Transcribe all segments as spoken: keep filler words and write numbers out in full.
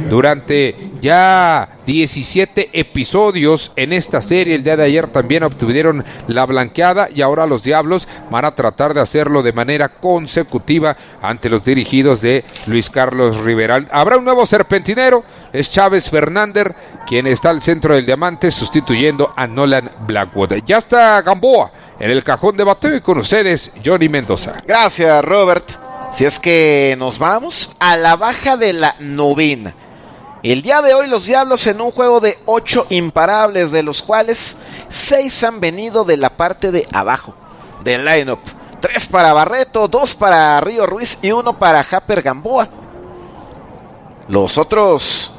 durante ya diecisiete episodios en esta serie. El día de ayer también obtuvieron la blanqueada y ahora los Diablos van a tratar de hacerlo de manera consecutiva ante los dirigidos de Luis Carlos Rivera. Habrá un nuevo serpentinero, es Chávez Fernández, quien está al centro del diamante sustituyendo a Nolan Blackwood. Ya está Gamboa en el cajón de bateo y con ustedes Johnny Mendoza. Gracias, Robert. Si es que nos vamos a la baja de la novena. El día de hoy los Diablos en un juego de ocho imparables, de los cuales seis han venido de la parte de abajo del lineup. Tres para Barreto, dos para Río Ruiz y uno para Japper Gamboa. Los otros...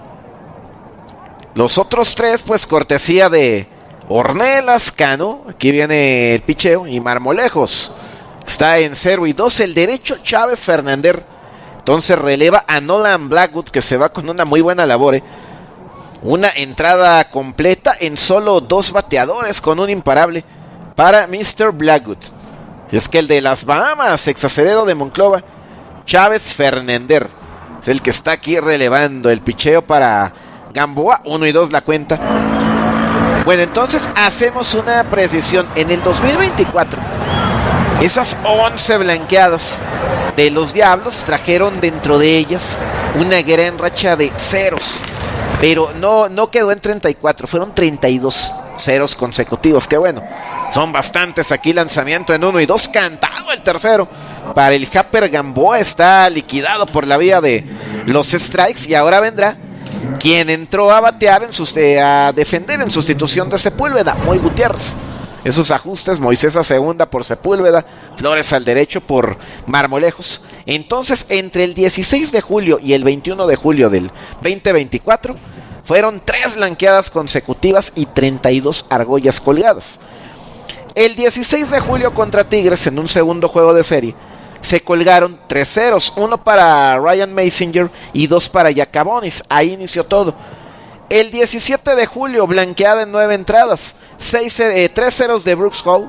Los otros tres, pues cortesía de Ornelas, Cano, aquí viene el picheo, y Marmolejos. Está en cero y dos el derecho Chávez Fernández. Entonces releva a Nolan Blackwood, que se va con una muy buena labor, ¿eh? Una entrada completa en solo dos bateadores con un imparable para mister Blackwood. Es que el de las Bahamas, exacerero de Monclova, Chávez Fernández, es el que está aquí relevando el picheo para Gamboa. Uno y dos la cuenta. Bueno, entonces hacemos una precisión. En el dos mil veinticuatro, esas once blanqueadas de los Diablos trajeron dentro de ellas una gran racha de ceros, pero no, no quedó en treinta y cuatro, fueron treinta y dos ceros consecutivos, que bueno, son bastantes. Aquí lanzamiento en uno y dos, cantado el tercero para el Japper Gamboa, está liquidado por la vía de los strikes y ahora vendrá quien entró a batear, en sus, eh, a defender en sustitución de Sepúlveda, Moy Gutiérrez. Esos ajustes, Moisés a segunda por Sepúlveda, Flores al derecho por Marmolejos. Entonces, entre el dieciséis de julio y el veintiuno de julio del veinte veinticuatro, fueron tres blanqueadas consecutivas y treinta y dos argollas colgadas. El dieciséis de julio contra Tigres, en un segundo juego de serie, se colgaron tres ceros, uno para Ryan Masinger y dos para Yacabonis. Ahí inició todo. El diecisiete de julio, blanqueada en nueve entradas, seis, eh, tres ceros de Brooks Hall.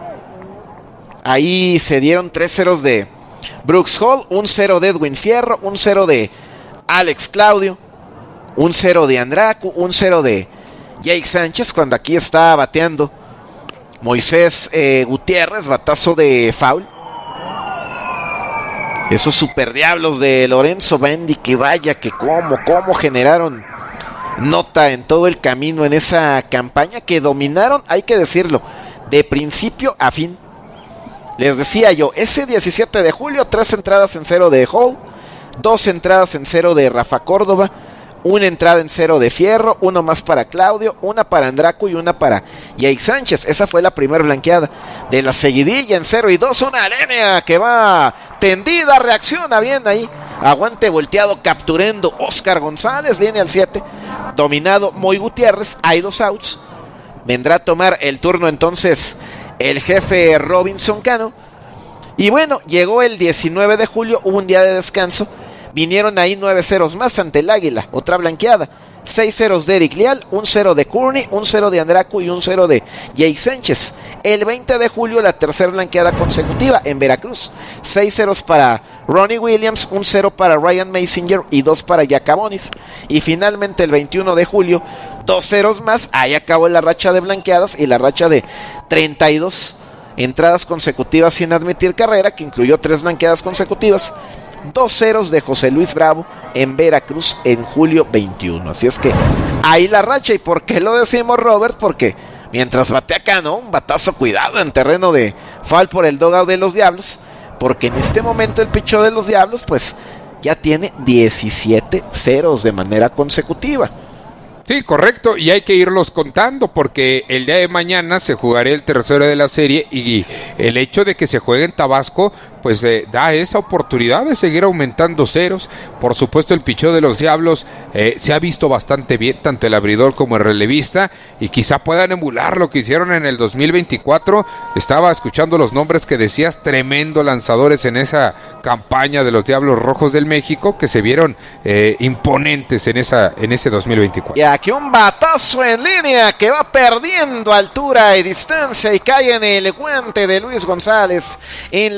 Ahí se dieron tres ceros de Brooks Hall, un cero de Edwin Fierro, un cero de Alex Claudio, un cero de Andracu, un cero de Jake Sánchez, cuando aquí está bateando Moisés eh, Gutiérrez, batazo de foul. Esos super diablos de Lorenzo Bendy, que vaya que cómo, cómo generaron nota en todo el camino en esa campaña, que dominaron, hay que decirlo, de principio a fin. Les decía yo, ese diecisiete de julio, tres entradas en cero de Hall, dos entradas en cero de Rafa Córdoba, una entrada en cero de Fierro, uno más para Claudio, una para Andracu y una para Jake Sánchez. Esa fue la primera blanqueada. De la seguidilla en cero y dos, una línea que va tendida, reacciona bien ahí, aguante volteado, capturando Oscar González, línea al siete, dominado Moy Gutiérrez. Hay dos outs, vendrá a tomar el turno entonces el jefe Robinson Cano. Y bueno, llegó el diecinueve de julio, hubo un día de descanso. Vinieron ahí nueve ceros más ante el Águila, otra blanqueada. Seis ceros de Eric Leal, un cero de Courtney, un cero de Andracu y un cero de Jake Sánchez. El veinte de julio, la tercera blanqueada consecutiva en Veracruz. Seis ceros para Ronnie Williams, un cero para Ryan Masinger y dos para Yacabonis. Y finalmente el veintiuno de julio, dos ceros más. Ahí acabó la racha de blanqueadas y la racha de treinta y dos entradas consecutivas sin admitir carrera, que incluyó tres blanqueadas consecutivas. Dos ceros de José Luis Bravo en Veracruz en julio veintiuno. Así es que ahí la racha. ¿Y por qué lo decimos, Robert? Porque mientras batea Cano, un batazo cuidado en terreno de foul por el dugout de los Diablos, porque en este momento el picheo de los Diablos pues ya tiene diecisiete ceros de manera consecutiva. Sí, correcto, y hay que irlos contando porque el día de mañana se jugará el tercero de la serie y el hecho de que se juegue en Tabasco pues eh, da esa oportunidad de seguir aumentando ceros. Por supuesto, el picheo de los Diablos eh, se ha visto bastante bien, tanto el abridor como el relevista, y quizá puedan emular lo que hicieron en el dos mil veinticuatro. Estaba escuchando los nombres que decías, tremendo lanzadores en esa campaña de los Diablos Rojos del México, que se vieron eh, imponentes en esa en ese dos mil veinticuatro. Y aquí un batazo en línea que va perdiendo altura y distancia y cae en el guante de Luis González en la pradera.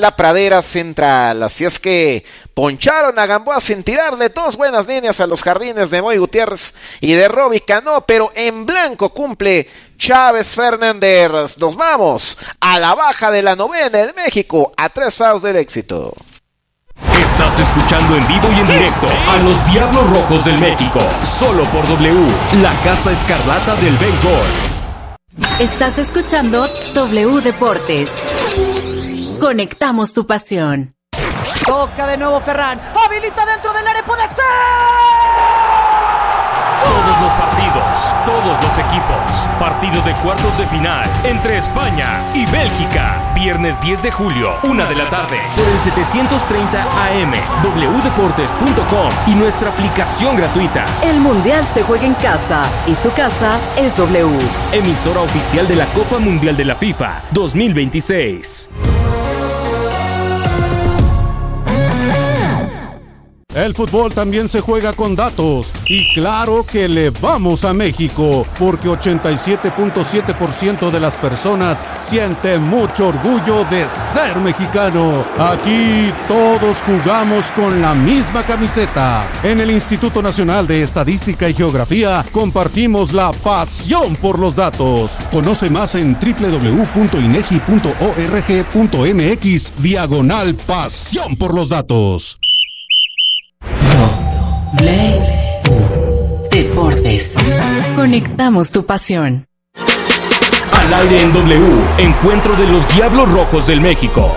delantera central. Así es que poncharon a Gamboa sin tirarle dos buenas líneas a los jardines de Moy Gutiérrez y de Roby Cano, pero en blanco cumple Chávez Fernández. Nos vamos a la baja de la novena en México, a tres outs del éxito. Estás escuchando en vivo y en directo a los Diablos Rojos del México, solo por W, la Casa Escarlata del béisbol. Estás escuchando W Deportes. Conectamos tu pasión. Toca de nuevo Ferran. Habilita dentro del área. ¡Puede ser! Todos los partidos, todos los equipos. Partido de cuartos de final entre España y Bélgica. Viernes diez de julio, una de la tarde. Por el setecientos treinta A M, w deportes punto com y nuestra aplicación gratuita. El Mundial se juega en casa y su casa es W. Emisora oficial de la Copa Mundial de la FIFA dos mil veintiséis. El fútbol también se juega con datos y claro que le vamos a México porque ochenta y siete punto siete por ciento de las personas sienten mucho orgullo de ser mexicano. Aquí todos jugamos con la misma camiseta. En el Instituto Nacional de Estadística y Geografía compartimos la pasión por los datos. Conoce más en doble u doble u doble u punto inegi punto org punto mx diagonal pasión por los datos. W Deportes. Conectamos tu pasión. Al aire en W, encuentro de los Diablos Rojos del México.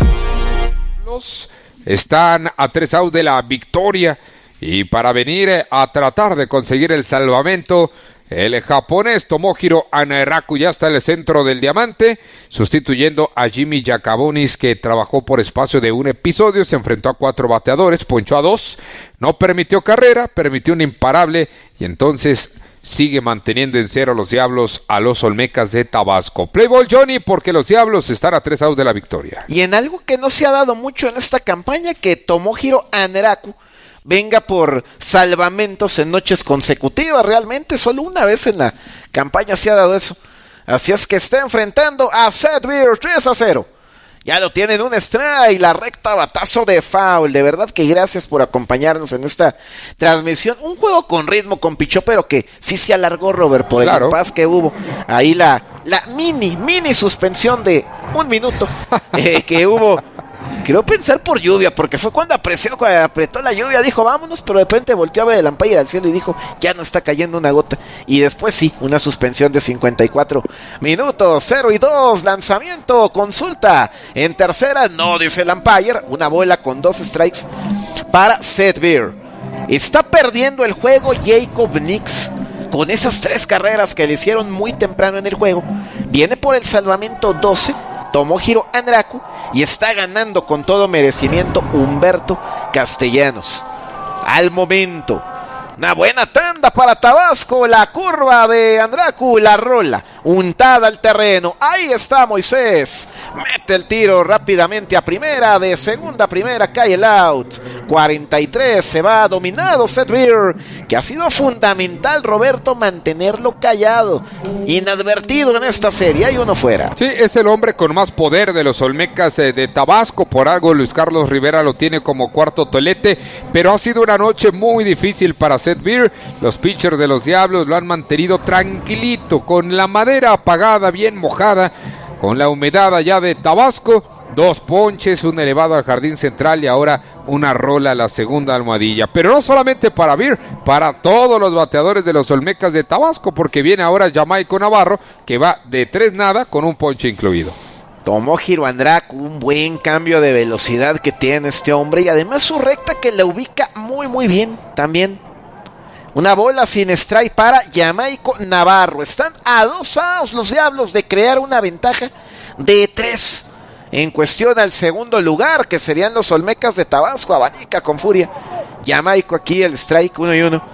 Los están a tres outs de la victoria y para venir a tratar de conseguir el salvamento, el japonés Tomohiro Anaraku ya está en el centro del diamante, sustituyendo a Jimmy Yacabonis, que trabajó por espacio de un episodio, se enfrentó a cuatro bateadores, ponchó a dos, no permitió carrera, permitió un imparable y entonces sigue manteniendo en cero los Diablos a los Olmecas de Tabasco. Play ball, Johnny, porque los Diablos están a tres outs de la victoria. Y en algo que no se ha dado mucho en esta campaña, que Tomohiro Anaraku venga por salvamentos en noches consecutivas. Realmente solo una vez en la campaña se ha dado eso. Así es que está enfrentando a Seth Beer, tres a cero. Ya lo tienen un strike, la recta, batazo de foul. De verdad que gracias por acompañarnos en esta transmisión. Un juego con ritmo, con pichó, pero que sí se alargó, Robert, por el impasse que hubo. Ahí la, la mini, mini suspensión de un minuto eh, que hubo. Quiero pensar por lluvia, porque fue cuando apreció, cuando apretó la lluvia, dijo vámonos, pero de repente volteó a ver el umpire al cielo y dijo ya no está cayendo una gota. Y después sí, una suspensión de cincuenta y cuatro minutos, cero y dos, lanzamiento, consulta en tercera, no dice el umpire, una bola con dos strikes para Seth Beer. Está perdiendo el juego Jacob Nix con esas tres carreras que le hicieron muy temprano en el juego. Viene por el salvamento doce Tomohiro Anaraku y está ganando con todo merecimiento Humberto Castellanos. Al momento, una buena tanda para Tabasco, la curva de Andraku, la rola untada al terreno, ahí está Moisés, mete el tiro rápidamente a primera, de segunda a primera cae el out, cuarenta y tres, se va dominado Seth Beer, que ha sido fundamental, Roberto, mantenerlo callado, inadvertido en esta serie, hay uno fuera. Sí, es el hombre con más poder de los Olmecas eh, de Tabasco, por algo Luis Carlos Rivera lo tiene como cuarto tolete, pero ha sido una noche muy difícil para Seth Beer. Los pitchers de los Diablos lo han mantenido tranquilito, con la madera apagada, bien mojada, con la humedad allá de Tabasco. Dos ponches, un elevado al jardín central y ahora una rola a la segunda almohadilla. Pero no solamente para Beer, para todos los bateadores de los Olmecas de Tabasco, porque viene ahora Jamaico Navarro, que va de tres nada con un ponche incluido. Tomohiro Andraku, un buen cambio de velocidad que tiene este hombre y además su recta que la ubica muy muy bien también. Una bola sin strike para Jamaico Navarro. Están a dos outs los Diablos de crear una ventaja de tres en cuestión al segundo lugar, que serían los Olmecas de Tabasco. Abanica con furia Jamaico aquí el strike, uno y uno.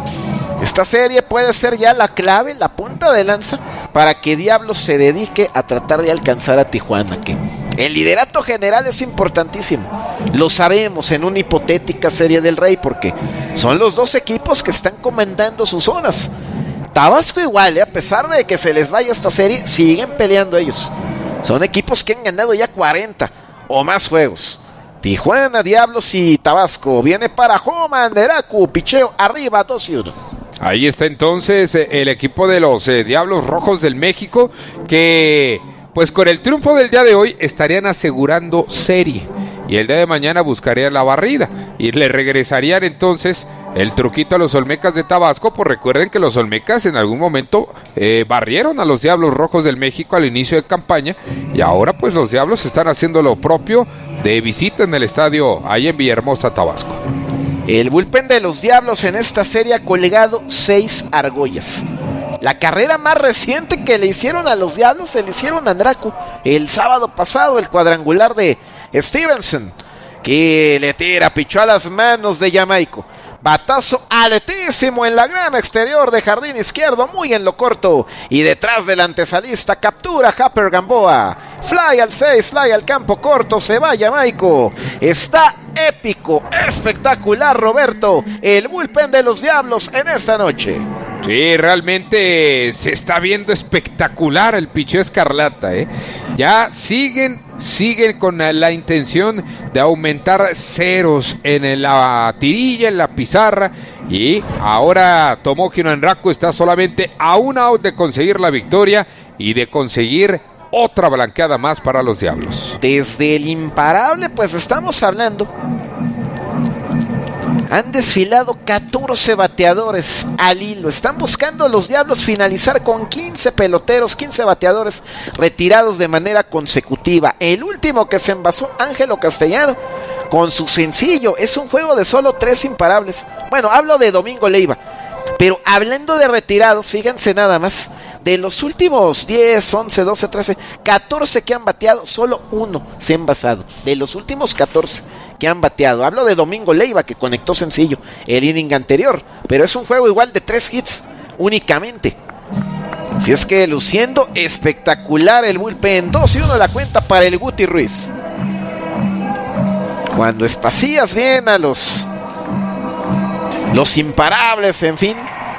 Esta serie puede ser ya la clave, la punta de lanza para que Diablos se dedique a tratar de alcanzar a Tijuana, que el liderato general es importantísimo. Lo sabemos en una hipotética serie del Rey, porque son los dos equipos que están comandando sus zonas. Tabasco igual, ¿eh? A pesar de que se les vaya esta serie, siguen peleando ellos. Son equipos que han ganado ya cuarenta o más juegos. Tijuana, Diablos y Tabasco. Viene para Joma, Anderacu, picheo arriba, dos y uno. Ahí está entonces eh, el equipo de los eh, Diablos Rojos del México, que pues con el triunfo del día de hoy estarían asegurando serie, y el día de mañana buscarían la barrida y le regresarían entonces el truquito a los Olmecas de Tabasco. Pues recuerden que los Olmecas en algún momento eh, barrieron a los Diablos Rojos del México al inicio de campaña, y ahora pues los Diablos están haciendo lo propio de visita en el estadio ahí en Villahermosa, Tabasco. El bullpen de los Diablos en esta serie ha colgado seis argollas. La carrera más reciente que le hicieron a los Diablos se le hicieron a Anderacu el sábado pasado, el cuadrangular de Stevenson, que le tira, pichó a las manos de Jamaico. Batazo altísimo en la grama exterior de jardín izquierdo, muy en lo corto. Y detrás del antesalista captura Happer Gamboa. Fly al seis, fly al campo corto, se va Jamaico. Está épico, espectacular, Roberto, el bullpen de los Diablos en esta noche. Sí, realmente se está viendo espectacular el picheo escarlata, ¿eh? Ya siguen, siguen con la, la intención de aumentar ceros en la tirilla, en la pizarra, y ahora Tomoki Anderacu está solamente a un out de conseguir la victoria y de conseguir otra blanqueada más para los Diablos. Desde el imparable, pues estamos hablando, han desfilado catorce bateadores al hilo. Están buscando los Diablos finalizar con quince peloteros, quince bateadores retirados de manera consecutiva. El último que se envasó, Ángelo Castellano, con su sencillo. Es un juego de solo tres imparables. Bueno, hablo de Domingo Leiva. Pero hablando de retirados, fíjense nada más, de los últimos diez, once, doce, trece, catorce que han bateado, solo uno se ha envasado. De los últimos catorce que han bateado. Hablo de Domingo Leiva, que conectó sencillo el inning anterior, pero es un juego igual de tres hits únicamente. Si es que luciendo espectacular el bullpen. Dos y uno la cuenta para el Guti Ruiz. Cuando espacías bien a los los imparables, en fin.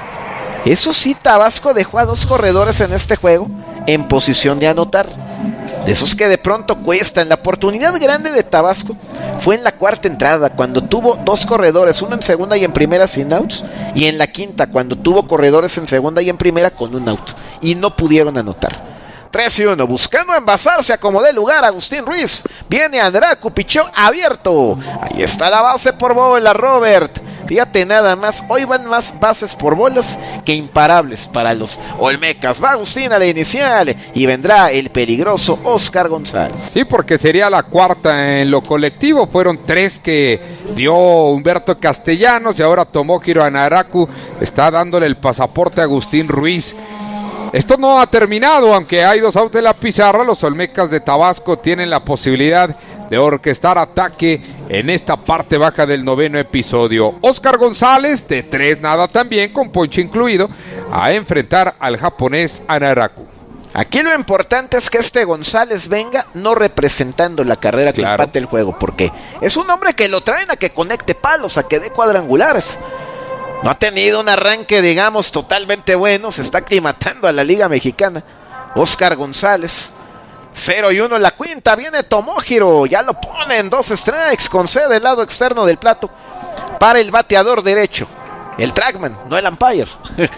Eso sí, Tabasco dejó a dos corredores en este juego en posición de anotar. De esos que de pronto cuestan. La oportunidad grande de Tabasco fue en la cuarta entrada, cuando tuvo dos corredores, uno en segunda y en primera sin outs, y en la quinta, cuando tuvo corredores en segunda y en primera con un out, y no pudieron anotar. tres y uno, buscando envasarse a como dé lugar Agustín Ruiz. Viene Anderacu, pichó abierto. Ahí está la base por bola, Robert. Fíjate nada más, hoy van más bases por bolas que imparables para los Olmecas. Va Agustín a la inicial y vendrá el peligroso Oscar González. Sí, porque sería la cuarta en lo colectivo. Fueron tres que dio Humberto Castellanos y ahora Tomohiro Anderacu está dándole el pasaporte a Agustín Ruiz. Esto no ha terminado, aunque hay dos outs de la pizarra. Los Olmecas de Tabasco tienen la posibilidad de orquestar ataque en esta parte baja del noveno episodio. Oscar González, de tres nada también, con ponche incluido, a enfrentar al japonés Anderacu. Aquí lo importante es que este González venga no representando la carrera que claro. empate el juego, porque es un hombre que lo traen a que conecte palos, a que dé cuadrangulares. No ha tenido un arranque, digamos, totalmente bueno, se está aclimatando a la Liga Mexicana. Oscar González, cero y uno en la quinta, viene Tomohiro, ya lo ponen, dos strikes, con C del lado externo del plato para el bateador derecho, el trackman, no el umpire,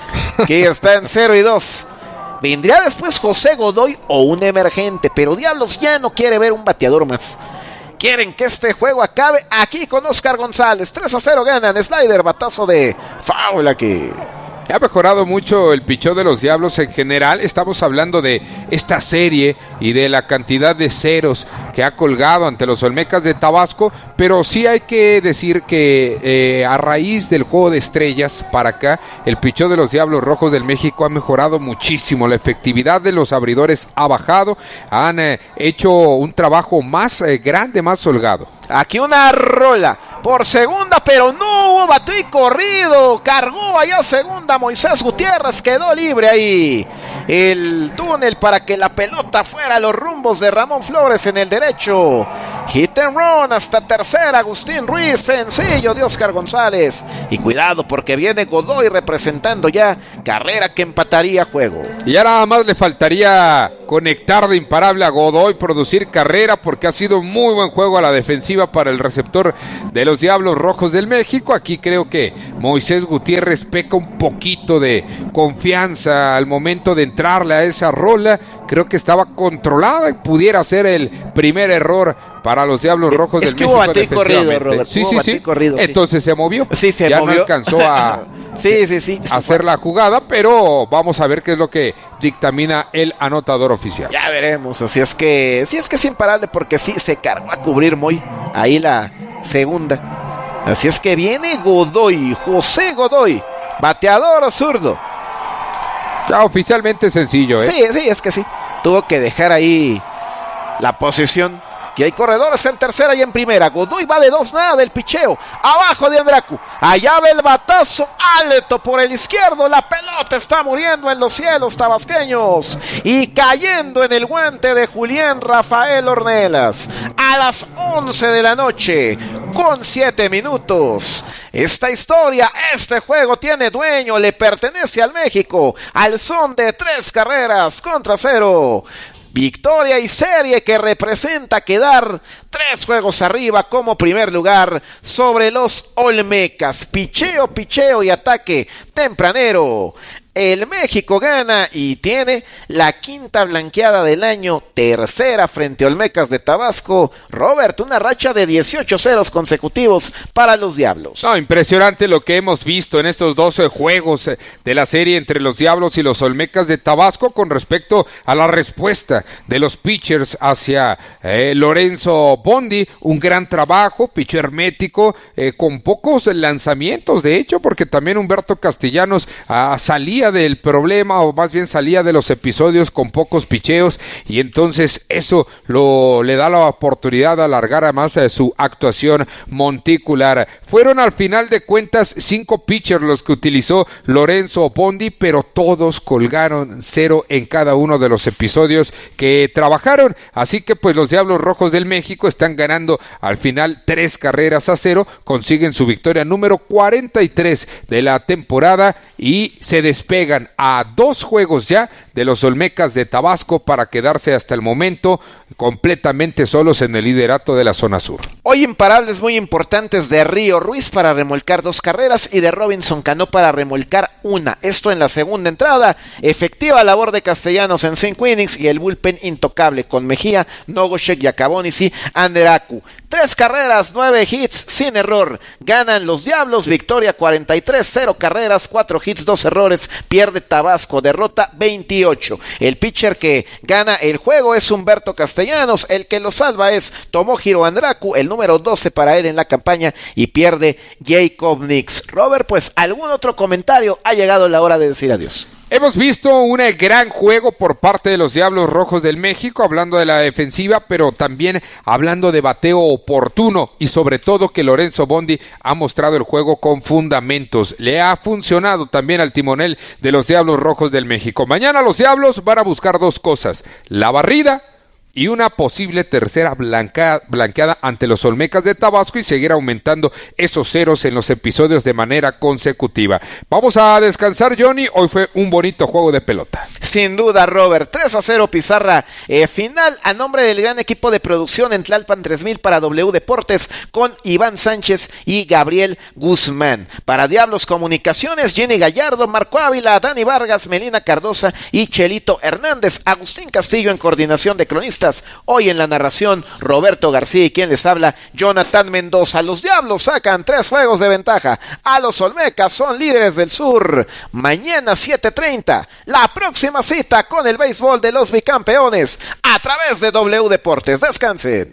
que está en cero y dos. Vendría después José Godoy o un emergente, pero Diablos ya no quiere ver un bateador más. Quieren que este juego acabe aquí con Oscar González. tres a cero ganan. Slider, batazo de faula que... Ha mejorado mucho el picheo de los Diablos en general. Estamos hablando de esta serie y de la cantidad de ceros que ha colgado ante los Olmecas de Tabasco, pero sí hay que decir que eh, a raíz del juego de estrellas para acá, el picheo de los Diablos Rojos del México ha mejorado muchísimo. La efectividad de los abridores ha bajado, han eh, hecho un trabajo más eh, grande, más holgado. Aquí una rola por segunda, pero no hubo bateo y corrido, cargó allá segunda Moisés Gutiérrez, quedó libre ahí el túnel para que la pelota fuera a los rumbos de Ramón Flores en el derecho. Hit and run hasta tercera, Agustín Ruiz, sencillo de Oscar González. Y cuidado porque viene Godoy representando ya, carrera que empataría juego. Y ya nada más le faltaría conectar de imparable a Godoy, producir carrera, porque ha sido un muy buen juego a la defensiva para el receptor de los Diablos Rojos del México. Aquí creo que Moisés Gutiérrez peca un poquito de confianza al momento de entrarle a esa rola. Creo que estaba controlada y pudiera ser el primer error para los Diablos Rojos es del que México. Hubo bateo y corrido, Robert. Sí, hubo sí, sí. Corrido, Entonces sí. se movió. Sí, se ya movió. no alcanzó a sí, sí, sí, sí, hacer la jugada, pero vamos a ver qué es lo que dictamina el anotador oficial. Ya veremos. Así es que, sí es que es imparable porque sí se cargó a cubrir muy ahí la segunda. Así es que viene Godoy, José Godoy, bateador zurdo. Ya oficialmente sencillo, ¿eh? Sí, sí, es que sí. Tuvo que dejar ahí la posición. Y hay corredores en tercera y en primera. Godoy va de dos nada del picheo. Abajo de Andracu. Allá va el batazo alto por el izquierdo. La pelota está muriendo en los cielos tabasqueños. Y cayendo en el guante de Julián Rafael Ornelas. A las once de la noche. Con siete minutos. Esta historia, este juego tiene dueño. Le pertenece al México. Al son de tres carreras contra cero. Victoria y serie que representa quedar tres juegos arriba como primer lugar sobre los Olmecas. Picheo, picheo y ataque tempranero. El México gana y tiene la quinta blanqueada del año, tercera frente a Olmecas de Tabasco. Robert, una racha de dieciocho ceros consecutivos para los Diablos. No, impresionante lo que hemos visto en estos doce juegos de la serie entre los Diablos y los Olmecas de Tabasco con respecto a la respuesta de los pitchers hacia eh, Lorenzo Bondi. Un gran trabajo, picheo hermético, eh, con pocos lanzamientos, de hecho, porque también Humberto Castellanos ah, salía del problema, o más bien salía de los episodios con pocos picheos, y entonces eso lo le da la oportunidad de alargar a más eh, su actuación monticular. Fueron al final de cuentas cinco pitchers los que utilizó Lorenzo Bondi, pero todos colgaron cero en cada uno de los episodios que trabajaron, así que pues los Diablos Rojos del México están ganando al final tres carreras a cero, consiguen su victoria número cuarenta y tres de la temporada y se despegan a dos juegos ya de los Olmecas de Tabasco para quedarse hasta el momento completamente solos en el liderato de la zona sur. Hoy imparables muy importantes de Río Ruiz para remolcar dos carreras y de Robinson Cano para remolcar una. Esto en la segunda entrada. Efectiva labor de Castellanos en cinco innings y el bullpen intocable con Mejía, Nogoshek, Yacabonis y Anderacu. Tres carreras, nueve hits sin error. Ganan los Diablos, victoria cuarenta y tres, cero carreras, cuatro hits, dos errores. Pierde Tabasco, derrota veintiocho. El pitcher que gana el juego es Humberto Castellanos, el que lo salva es Tomohiro Andracu, el número doce para él en la campaña, y pierde Jacob Nix. Robert, pues algún otro comentario, ha llegado la hora de decir adiós. Hemos visto un gran juego por parte de los Diablos Rojos del México, hablando de la defensiva, pero también hablando de bateo oportuno y sobre todo que Lorenzo Bondi ha mostrado el juego con fundamentos. Le ha funcionado también al timonel de los Diablos Rojos del México. Mañana los Diablos van a buscar dos cosas: la barrida y una posible tercera blanca, blanqueada ante los Olmecas de Tabasco y seguir aumentando esos ceros en los episodios de manera consecutiva. Vamos a descansar, Johnny. Hoy fue un bonito juego de pelota. Sin duda, Robert. tres a cero pizarra eh, final a nombre del gran equipo de producción en Tlalpan tres mil para W Deportes con Iván Sánchez y Gabriel Guzmán. Para Diablos Comunicaciones, Jenny Gallardo, Marco Ávila, Dani Vargas, Melina Cardosa y Chelito Hernández. Agustín Castillo en coordinación de cronistas. Hoy en la narración, Roberto García y quien les habla, Jonathan Mendoza. Los Diablos sacan tres juegos de ventaja a los Olmecas, son líderes del sur. Mañana siete treinta, la próxima cita con el béisbol de los bicampeones a través de W Deportes. Descansen.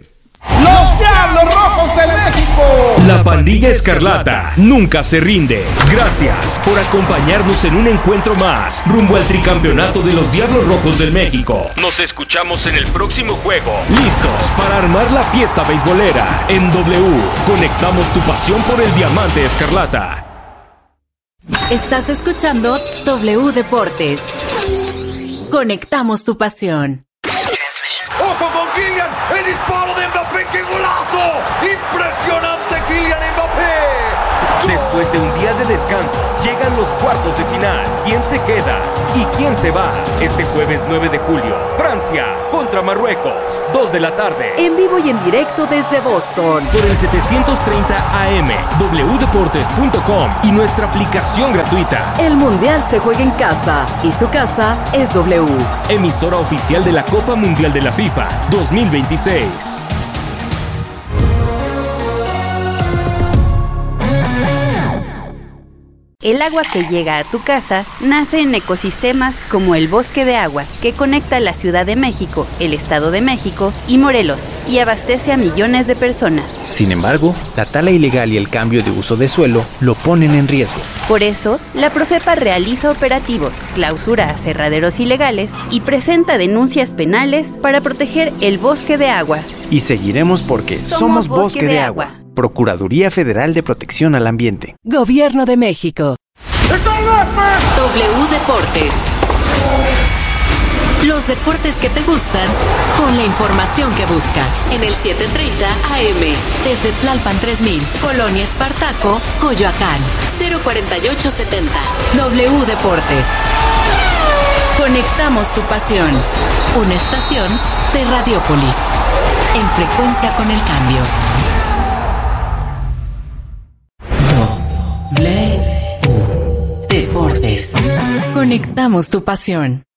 ¡Los Diablos Rojos de México! La pandilla escarlata nunca se rinde. Gracias por acompañarnos en un encuentro más rumbo al tricampeonato de los Diablos Rojos del México. Nos escuchamos en el próximo juego. Listos para armar la fiesta beisbolera. En W, conectamos tu pasión por el diamante escarlata. Estás escuchando W Deportes. Conectamos tu pasión. ¡Ojo con Kylian! ¡El disparo de Mbappé! ¡Qué golazo! ¡Impresionante Kylian Mbappé! Después de un día de descanso, llegan los cuartos de final. ¿Quién se queda y quién se va? Este jueves nueve de julio, Francia contra Marruecos, dos de la tarde. En vivo y en directo desde Boston. Por el setecientos treinta A M, w deportes punto com y nuestra aplicación gratuita. El Mundial se juega en casa y su casa es W. Emisora oficial de la Copa Mundial de la FIFA dos mil veintiséis. El agua que llega a tu casa nace en ecosistemas como el Bosque de Agua, que conecta la Ciudad de México, el Estado de México y Morelos, y abastece a millones de personas. Sin embargo, la tala ilegal y el cambio de uso de suelo lo ponen en riesgo. Por eso, la Profepa realiza operativos, clausura aserraderos ilegales y presenta denuncias penales para proteger el Bosque de Agua. Y seguiremos porque somos, somos Bosque, Bosque de, de Agua. Agua. Procuraduría Federal de Protección al Ambiente. Gobierno de México. W Deportes. Los deportes que te gustan con la información que buscas. En el siete treinta A M. Desde Tlalpan tres mil. Colonia Espartaco, Coyoacán. cero cuarenta y ocho setenta. W Deportes. Conectamos tu pasión. Una estación de Radiópolis. En frecuencia con el cambio. W Deportes. Conectamos tu pasión.